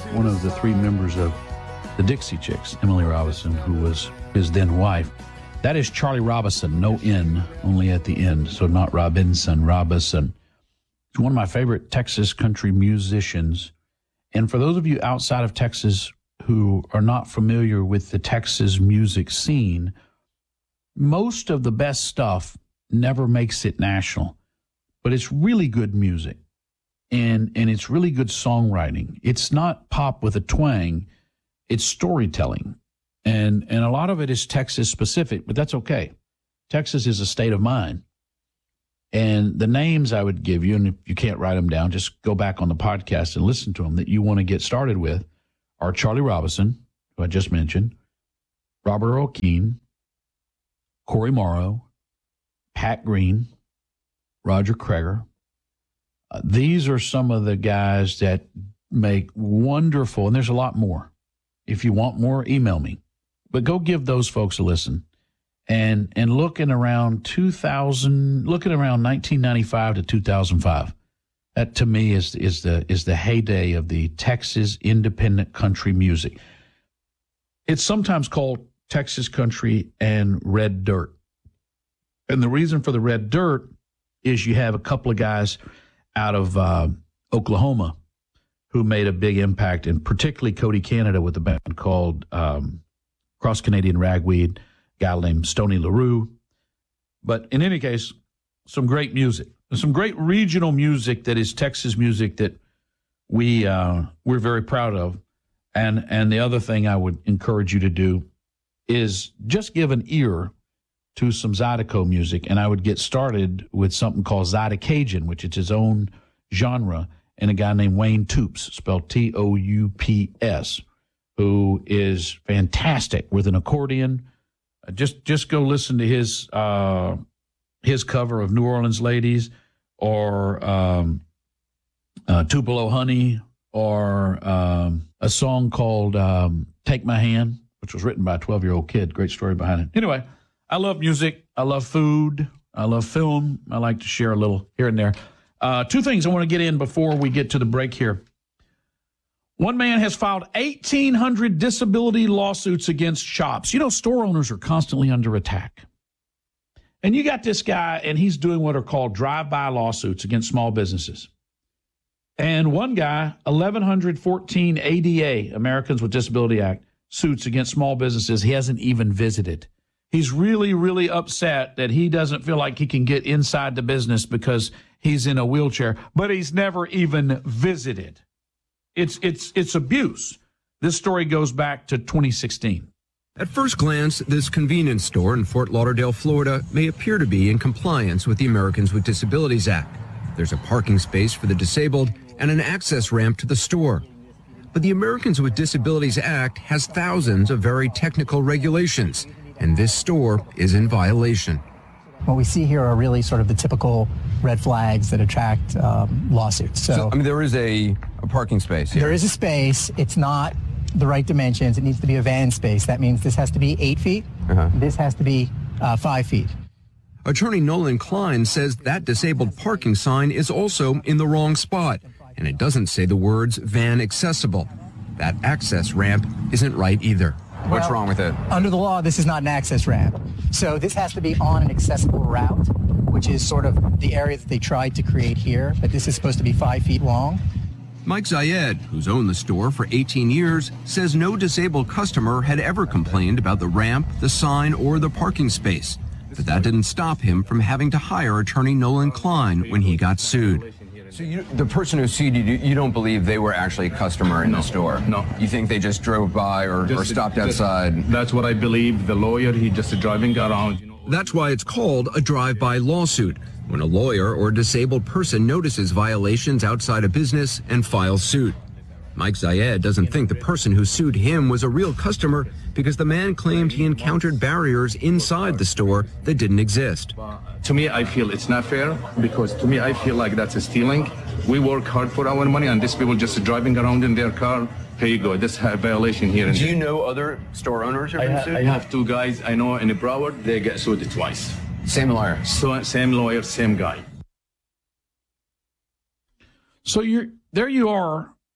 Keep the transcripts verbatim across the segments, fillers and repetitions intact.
one of the three members of the Dixie Chicks, Emily Robinson, who was his then wife. That is Charlie Robison, no N, only at the end, so not Robinson, Robison. He's one of my favorite Texas country musicians. And for those of you outside of Texas who are not familiar with the Texas music scene, most of the best stuff never makes it national, but it's really good music, and and it's really good songwriting. It's not pop with a twang, it's storytelling, and and a lot of it is Texas specific, but that's okay. Texas is a state of mind, and the names I would give you, and if you can't write them down, just go back on the podcast and listen to them, that you want to get started with, are Charlie Robison, who I just mentioned, Robert Earl Keen, Corey Morrow, Pat Green, Roger Creager. Uh, these are some of the guys that make wonderful, and there's a lot more. If you want more, email me. But go give those folks a listen. And and looking around two thousand, looking around nineteen ninety-five to two thousand five, that to me is is the is the heyday of the Texas independent country music. It's sometimes called Texas country and red dirt. And the reason for the red dirt is you have a couple of guys out of uh, Oklahoma who made a big impact, and particularly Cody Canada with a band called um, Cross Canadian Ragweed, a guy named Stoney LaRue. But in any case, some great music, some great regional music that is Texas music that we uh, we're very proud of. And and the other thing I would encourage you to do is just give an ear to some Zydeco music, and I would get started with something called Zydecajan, which is his own genre, and a guy named Wayne Toups, spelled T O U P S, who is fantastic with an accordion. Uh, just just go listen to his uh, his cover of New Orleans Ladies, or um, uh, Tupelo Honey, or um, a song called um, Take My Hand, which was written by a twelve-year-old kid. Great story behind it. Anyway, I love music. I love food. I love film. I like to share a little here and there. Uh, two things I want to get in before we get to the break here. One man has filed eighteen hundred disability lawsuits against shops. You know, store owners are constantly under attack. And you got this guy, and he's doing what are called drive-by lawsuits against small businesses. And one guy, eleven fourteen A D A, Americans with Disability Act, suits against small businesses he hasn't even visited. He's really, really upset that he doesn't feel like he can get inside the business because he's in a wheelchair, but he's never even visited. It's it's it's abuse. This story goes back to twenty sixteen. At first glance, this convenience store in Fort Lauderdale, Florida, may appear to be in compliance with the Americans with Disabilities Act. There's a parking space for the disabled and an access ramp to the store. But the Americans with Disabilities Act has thousands of very technical regulations, and this store is in violation. What we see here are really sort of the typical red flags that attract um, lawsuits. So, so, I mean, there is a, a parking space here. There is a space. It's not the right dimensions. It needs to be a van space. That means this has to be eight feet. Uh-huh. This has to be uh, five feet. Attorney Nolan Klein says that disabled parking sign is also in the wrong spot, and it doesn't say the words van accessible. That access ramp isn't right either. What's Well, wrong with it? Under the law, this is not an access ramp. So this has to be on an accessible route, which is sort of the area that they tried to create here, but this is supposed to be five feet long. Mike Zayed, who's owned the store for eighteen years, says no disabled customer had ever complained about the ramp, the sign, or the parking space. But that didn't stop him from having to hire attorney Nolan Klein when he got sued. So you, the person who sued you, you don't believe they were actually a customer in No, the store? no. You think they just drove by or, or Just- stopped just- outside? That's what I believe. The lawyer, he just driving around. You know. That's why it's called a drive-by lawsuit, when a lawyer or disabled person notices violations outside a business and files suit. Mike Zayed doesn't think the person who sued him was a real customer because the man claimed he encountered barriers inside the store that didn't exist. To me, I feel it's not fair because to me, I feel like that's a stealing. We work hard for our money, and these people just driving around in their car. Here you go. This is a violation here. Do you know other store owners who I, have been ha- sued? I have two guys I know in Broward. They get sued twice. Same lawyer. So same lawyer, same guy. So you're there. You are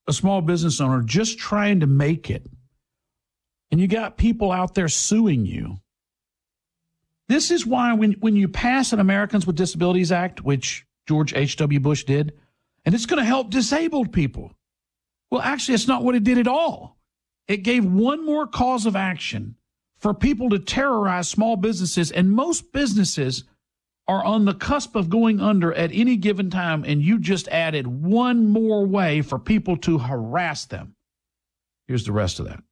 a small business owner just trying to make it, and you got people out there suing you. This is why when, when you pass an Americans with Disabilities Act, which George H W. Bush did, and it's going to help disabled people. Well, actually, it's not what it did at all. It gave one more cause of action for people to terrorize small businesses, and most businesses are on the cusp of going under at any given time, and you just added one more way for people to harass them. Here's the rest of that.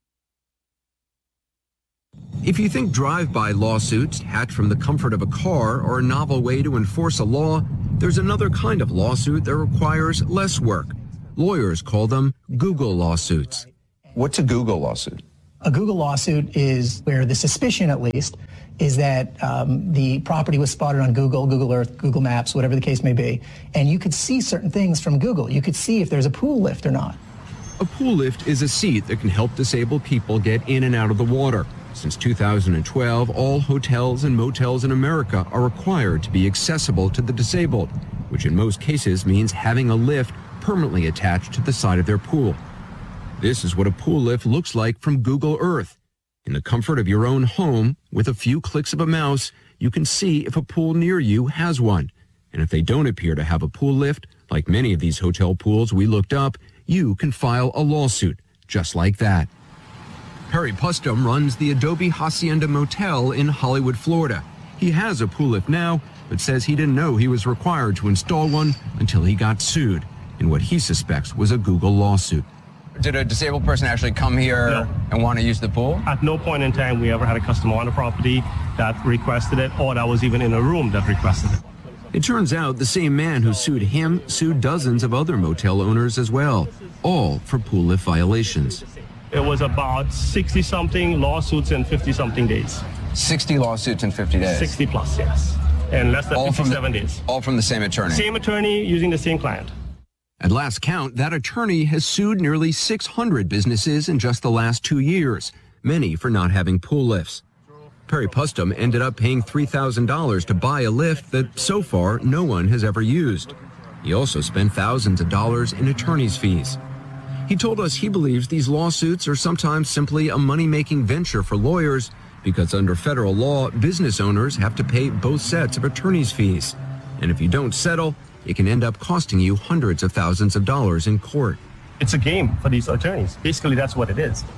If you think drive-by lawsuits hatched from the comfort of a car are a novel way to enforce a law, there's another kind of lawsuit that requires less work. Lawyers call them Google lawsuits. What's a Google lawsuit? A Google lawsuit is where the suspicion, at least, is that um, the property was spotted on Google, Google Earth, Google Maps, whatever the case may be, and you could see certain things from Google. You could see if there's a pool lift or not. A pool lift is a seat that can help disabled people get in and out of the water. Since two thousand twelve, all hotels and motels in America are required to be accessible to the disabled, which in most cases means having a lift permanently attached to the side of their pool. This is what a pool lift looks like from Google Earth. In the comfort of your own home, with a few clicks of a mouse, you can see if a pool near you has one. And if they don't appear to have a pool lift, like many of these hotel pools we looked up, you can file a lawsuit, just like that. Perry Pustum runs the Adobe Hacienda Motel in Hollywood, Florida. He has a pool lift now, but says he didn't know he was required to install one until he got sued in what he suspects was a Google lawsuit. Did a disabled person actually come here No. and want to use the pool? At no point in time we ever had a customer on the property that requested it, or that was even in a room that requested it. It turns out the same man who sued him sued dozens of other motel owners as well, all for pool lift violations. It was about sixty-something lawsuits in fifty-something days. sixty lawsuits in fifty days. sixty plus, yes. In less than all from fifty-seven the, days. All from the same attorney. Same attorney using the same client. At last count, that attorney has sued nearly six hundred businesses in just the last two years, many for not having pool lifts. Perry Pustum ended up paying three thousand dollars to buy a lift that so far no one has ever used. He also spent thousands of dollars in attorney's fees. He told us he believes these lawsuits are sometimes simply a money-making venture for lawyers because under federal law, business owners have to pay both sets of attorney's fees. And if you don't settle, it can end up costing you hundreds of thousands of dollars in court. It's a game for these attorneys. Basically, that's what it is.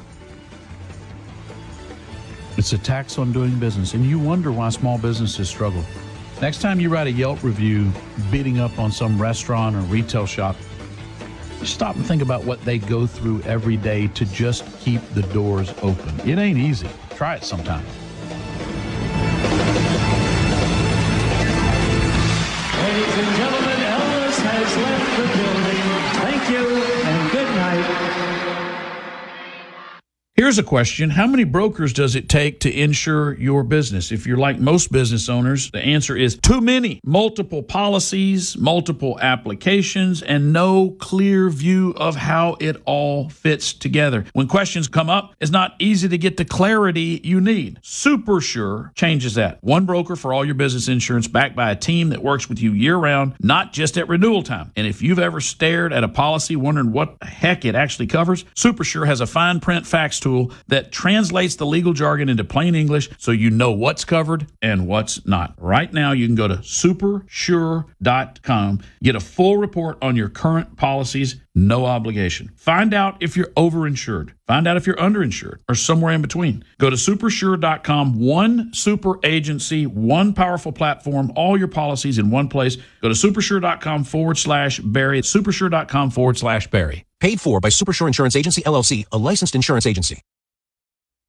It's a tax on doing business, and you wonder why small businesses struggle. Next time you write a Yelp review beating up on some restaurant or retail shop, stop and think about what they go through every day to just keep the doors open. It ain't easy. Try it sometime. Ladies and gentlemen, Elvis has left the building. Thank you and good night. Here's a question. How many brokers does it take to insure your business? If you're like most business owners, the answer is too many. Multiple policies, multiple applications, and no clear view of how it all fits together. When questions come up, it's not easy to get the clarity you need. SuperSure changes that. One broker for all your business insurance, backed by a team that works with you year-round, not just at renewal time. And if you've ever stared at a policy wondering what the heck it actually covers, SuperSure has a fine print fax tool that translates the legal jargon into plain English so you know what's covered and what's not. Right now, you can go to super sure dot com, get a full report on your current policies, no obligation. Find out if you're overinsured. Find out if you're underinsured or somewhere in between. Go to super sure dot com, one super agency, one powerful platform, all your policies in one place. Go to super sure dot com forward slash Barry, super sure dot com forward slash Barry. Paid for by SuperSure Insurance Agency, L L C, a licensed insurance agency.